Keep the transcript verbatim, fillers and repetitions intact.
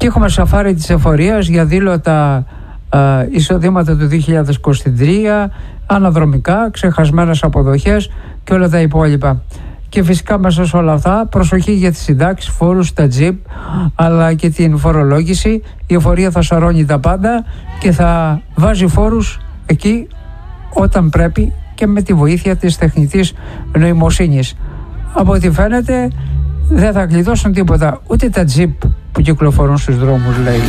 Και έχουμε σαφάρι της εφορίας για δήλωτα α, εισοδήματα του δύο χιλιάδες είκοσι τρία, αναδρομικά, ξεχασμένες αποδοχές και όλα τα υπόλοιπα. Και φυσικά μέσα σε όλα αυτά προσοχή για τις συντάξεις, φόρους, τα τζιπ αλλά και την φορολόγηση. Η εφορία θα σαρώνει τα πάντα και θα βάζει φόρους εκεί όταν πρέπει και με τη βοήθεια της τεχνητής νοημοσύνης. Από ό,τι φαίνεται δεν θα γλιτώσουν τίποτα, ούτε τα τζιπ που κυκλοφορούν στους δρόμους, λέει.